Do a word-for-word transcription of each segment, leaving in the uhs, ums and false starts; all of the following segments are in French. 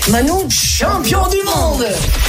Manu, champion du monde.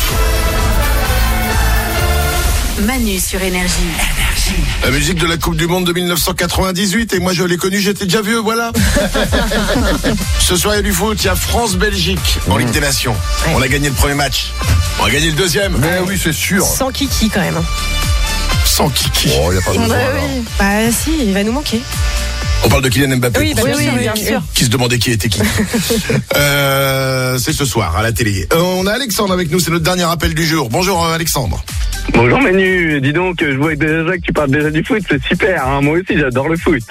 Manu sur Énergie. La musique de la Coupe du Monde de dix-neuf cent quatre-vingt-dix-huit, et moi je l'ai connue, j'étais déjà vieux, voilà. Ce soir il y a du foot, il y a France-Belgique en Ligue des Nations. Ouais. On a gagné le premier match, on a gagné le deuxième. Mais oui, c'est sûr. Sans Kiki quand même. Sans Kiki. Oh, il n'y a pas besoin. Bah alors. oui. Bah si, il va nous manquer. On parle de Kylian Mbappé. Oui, bah pour oui, ceux oui, qui- bien sûr. Qui se demandait qui était qui. euh, c'est ce soir à la télé. Euh, on a Alexandre avec nous, c'est notre dernier appel du jour. Bonjour euh, Alexandre. Bonjour Manu, dis donc, je vois déjà que tu parles déjà du foot, c'est super, hein. Moi aussi j'adore le foot.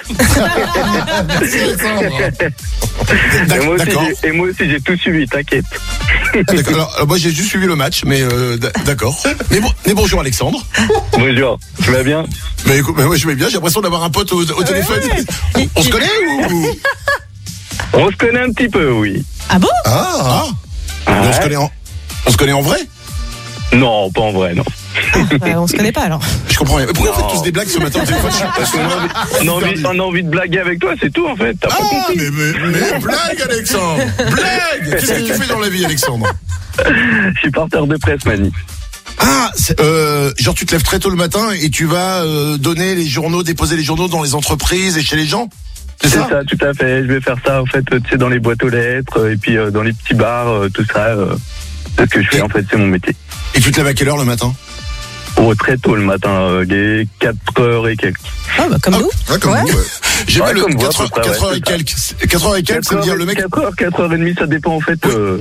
et, moi aussi, D'accord. j'ai- et moi aussi j'ai tout suivi, t'inquiète. D'accord. Alors, alors, moi j'ai juste suivi le match, mais euh, d- d'accord. Mais, bon, mais bonjour Alexandre. Bonjour, tu vas bien? Mais écoute, mais ouais, je vais bien, j'ai l'impression d'avoir un pote au, au téléphone. On, on se connaît ou On se connaît un petit peu, oui. Ah bon? Ah, ah. Mais on se connaît en, on se connaît en vrai. Non, pas en vrai, non. Bah, on se connaît pas alors. Je comprends rien. Mais pourquoi vous Non. faites tous des blagues ce matin au téléphone? Parce qu'on a envie, on a envie, on a envie de blaguer avec toi, c'est tout en fait. T'as pas Ah, compris. mais, mais, mais blague Alexandre. Blague. Qu'est-ce que tu fais dans la vie Alexandre? Je suis porteur de presse, Manu. Ah, c'est- euh, genre tu te lèves très tôt le matin et tu vas euh, donner les journaux, déposer les journaux dans les entreprises et chez les gens. C'est C'est ça, ça, tout à fait. Je vais faire ça en fait, tu sais, dans les boîtes aux lettres euh, et puis euh, dans les petits bars, euh, tout ça. Euh, c'est ce que je fais Et- en fait, c'est mon métier. Et tu te lèves à quelle heure le matin? Oh, très tôt le matin, euh, les quatre heures et quelques. Ah bah comme Ah, nous. Ouais, comme Ouais. vous, ouais. J'ai Ouais, vu le comme vous, à quatre peu près, heures ouais, et c'est ça. quelques. quatre heures et quelques, ça veut dire le mec, quatre heures, quatre heures et demie, ça dépend en fait. Euh...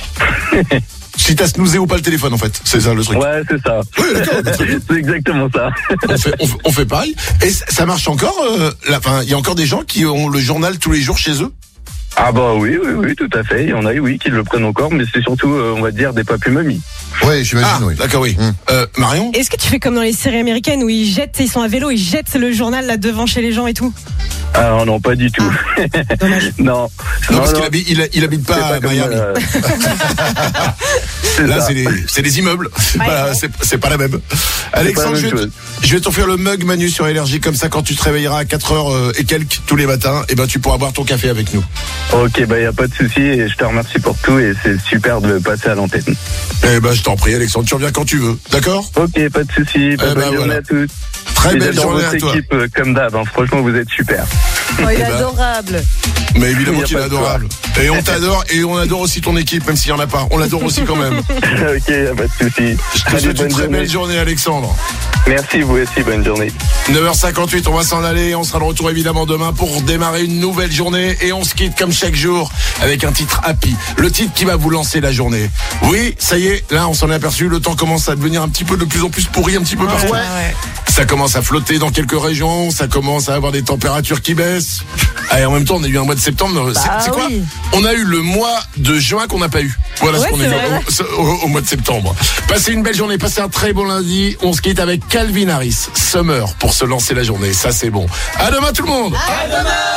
si t'as snoozé ou pas le téléphone en fait. C'est ça le truc. Ouais, c'est ça. Oui, d'accord, mais très bien. C'est exactement ça. On fait, on, fait- on fait pareil. Et c- ça marche encore euh, la- Enfin, il y a encore des gens qui ont le journal tous les jours chez eux. Ah bah oui, oui, oui, tout à fait. Il y en a, oui, qui le prennent encore, mais c'est surtout, euh, on va dire, des papus mamies. Ouais, j'imagine, Ah, oui. d'accord, oui. Hum. Euh, Marion. Est-ce que tu fais comme dans les séries américaines où ils jettent, ils sont à vélo, ils jettent le journal là devant chez les gens et tout? Ah non, pas du tout. Dommage. non. Non, non, parce non, qu'il habite, il, il habite c'est pas, à comme, Miami. euh, c'est Là, ça. c'est des, c'est des immeubles. C'est Ouais, pas, ouais. c'est, c'est pas la même. Alexandre, même je vais, chose. je vais t'offrir le mug Manu sur Énergie, comme ça, quand tu te réveilleras à quatre heures et quelques tous les matins, et ben, tu pourras boire ton café avec nous. Ok, bah y a pas de souci et je te remercie pour tout et c'est super de passer à l'antenne. Eh ben, je t'en prie, Alexandre, tu reviens quand tu veux. D'accord? Ok, pas de souci. Bah, Eh ben, bonne journée voilà. à tous. Très Et belle j'adore journée votre à toi. équipe euh, comme d'hab. Hein. Franchement, vous êtes super. Oh, il est ben. adorable. Mais évidemment Il y a qu'il est pas de adorable. Et on t'adore, et on adore aussi ton équipe, même s'il y en a pas. On l'adore aussi quand même. Ok, y a pas de souci. Je te Allez, souhaite une bonne très journée. belle journée, Alexandre. Merci, vous aussi, bonne journée. neuf heures cinquante-huit, on va s'en aller. On sera de retour évidemment demain pour démarrer une nouvelle journée. Et on se quitte comme chaque jour avec un titre happy. Le titre qui va vous lancer la journée. Oui, ça y est, là on s'en est aperçu. Le temps commence à devenir un petit peu de plus en plus pourri, un petit peu partout. Ouais, ouais. Ça commence à flotter dans quelques régions. Ça commence à avoir des températures qui baissent. Ah, et en même temps, on a eu un mois de septembre. C'est- Bah c'est quoi oui. On a eu le mois de juin qu'on n'a pas eu. Voilà Ouais, ce qu'on a c'est eu vrai. au, au- au mois de septembre. Passez une belle journée, passez un très bon lundi. On se quitte avec Calvin Harris, Summer, pour se lancer la journée. Ça, c'est bon. À demain tout le monde. À demain.